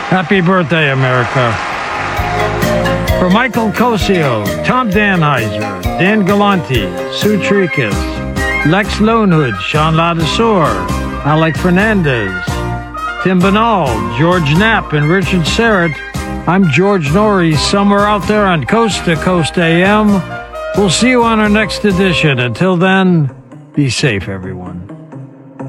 Happy birthday, America. For Michael Cosio, Tom Danheiser, Dan Galanti, Sue Tricas, Lex Lonehood, Sean Ladisor, Alec Fernandez, Tim Banal, George Knapp, and Richard Serrett, I'm George Norrie, somewhere out there on Coast to Coast AM. We'll see you on our next edition. Until then, be safe, everyone.